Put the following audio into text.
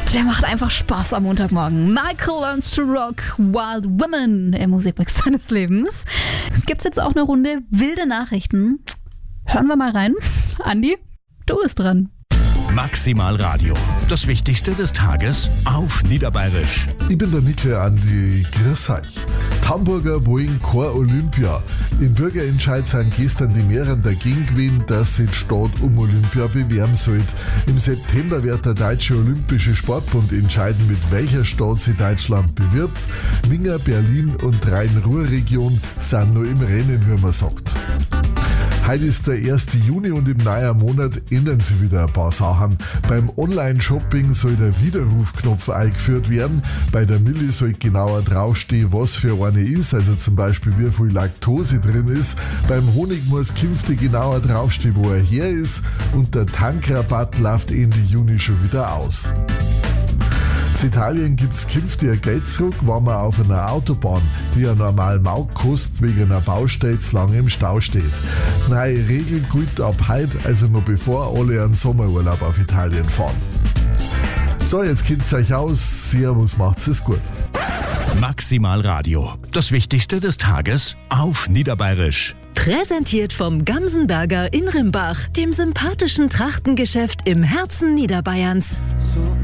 Der macht einfach Spaß am Montagmorgen. Michael Learns to Rock, Wild Women im Musikmix seines Lebens. Gibt's jetzt auch eine Runde wilde Nachrichten? Hören wir mal rein. Andi, du bist dran. Maximal Radio. Das Wichtigste des Tages auf Niederbayerisch. Ich bin der Mikl Andi, grüß euch. Die Hamburger wollen kein Olympia. Im Bürgerentscheid sind gestern die Mehreren dagegen gewesen, dass sich die Stadt um Olympia bewerben sollte. Im September wird der Deutsche Olympische Sportbund entscheiden, mit welcher Stadt sich Deutschland bewirbt. Winger, Berlin und Rhein-Ruhr-Region sind noch im Rennen, wie man sagt. Heute ist der 1. Juni und im neuen Monat ändern sich wieder ein paar Sachen. Beim Online-Shopping soll der Widerrufknopf eingeführt werden. Bei der Milli soll genauer draufstehen, was für eine ist, also zum Beispiel wie viel Laktose drin ist. Beim Honig muss künftig genauer draufstehen, wo er her ist. Und der Tankrabatt läuft Ende Juni schon wieder aus. In Italien gibt es künftig ein Geld zurück, wenn man auf einer Autobahn, die ja normal Maut kostet, wegen einer Baustelle zu lange im Stau steht. Neue Regel gilt ab heute, also noch bevor alle einen Sommerurlaub auf Italien fahren. So, jetzt kennt's euch aus. Servus, macht's es gut. Maximal Radio. Das Wichtigste des Tages auf Niederbayerisch. Präsentiert vom Gamsenberger in Rimbach, dem sympathischen Trachtengeschäft im Herzen Niederbayerns.